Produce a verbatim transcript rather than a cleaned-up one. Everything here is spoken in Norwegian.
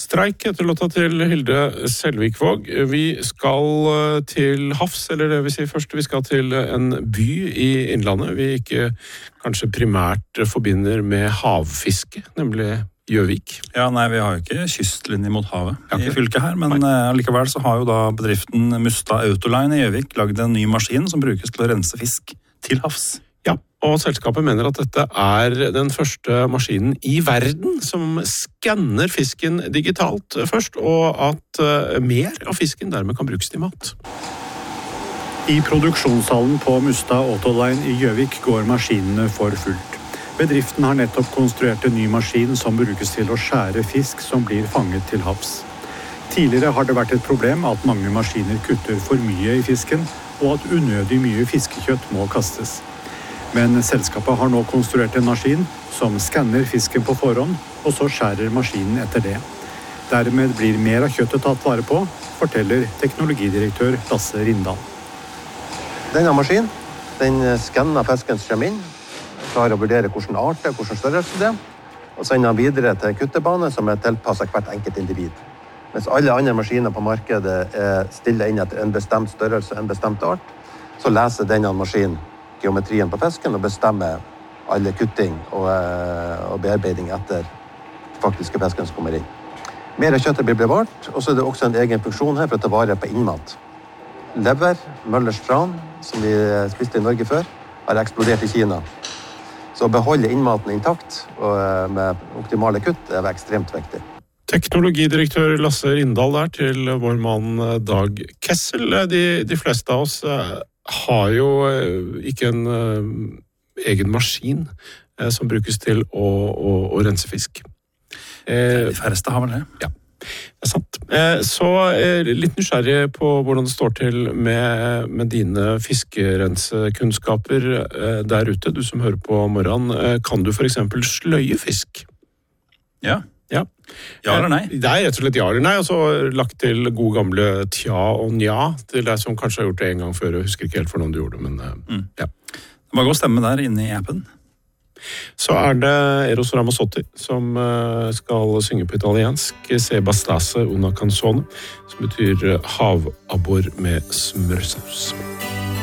Streik etter låta til Hilde Selvikvåg. Vi skal til havs, eller det vil si først, vi skal til en by i Innlandet vi ikke kanskje primært forbinder med havfiske, nemlig Gjøvik. Ja, nei, vi har jo ikke kystlinje mot havet okay. i fylket her, men uh, likevel så har jo da bedriften Mustad Autoline i Gjøvik laget en ny maskin som brukes til å rense fisk til havs. Ja, og selskapet mener at dette er den første maskinen i verden som skanner fisken digitalt først, og at uh, mer av fisken dermed kan brukes til mat. I produksjonshallen på Mustad Autoline i Gjøvik går maskinene for fullt. Bedriften har nettopp konstruert en ny maskin som brukes til å skjære fisk som blir fanget til havs. Tidligere har det vært et problem at mange maskiner kutter for mye i fisken, og at unødig mye fiskekjøtt må kastes. Men selskapet har nå konstruert en maskin som skanner fisken på forhånd, og så skjærer maskinen etter det. Dermed blir mer av kjøttet tatt vare på, forteller teknologidirektør Lasse Rindal. Denne maskinen, den skanner fisken som kommer inn, klarer å vurdere hvilken art det er, hvilken størrelse det er, og sender den videre til en kuttebane som er tilpasset hvert enkelt individ. Mens alle andre maskiner på markedet er stille inn etter en bestemt størrelse, en bestemt art, så leser denne maskinen geometrien på fisken og bestemmer alle kutting og, og bearbeiding etter faktiske fisken som kommer inn. Mer av kjøttet blir bevart, og så er det også en egen funksjon her for å ta vare på innmat. Lever, Møllers tran, som vi spiste i Norge før, har eksplodert i Kina. Så å beholde innmaten intakt og med optimale kutt er ekstremt viktig. Teknologidirektør Lasse Rindal der til vår mann Dag Kessel. De, de fleste av oss har jo ikke en uh, egen maskin uh, som brukes til å, å, å rense fisk. Eh, de færreste har vel det. Ja, det er sant. Eh, så eh, litt nysgjerrig på hvordan det står til med, med dine fiskerensekunnskaper eh, der ute, du som hører på morgenen. Eh, kan du for eksempel sløye fisk? Ja. Ja. Ja eller nei? Det er rett og slett ja eller nei, og så lagt til gode gamle tja og nja til deg som kanskje har gjort det en gang før, og husker ikke helt for noen du gjorde, men mm. ja. Det må gå stemme der inne i appen. Så er det Eros Ramazzotti som skal synge på italiensk, Se bastase una canzone, som betyr havabbor med smørsaus.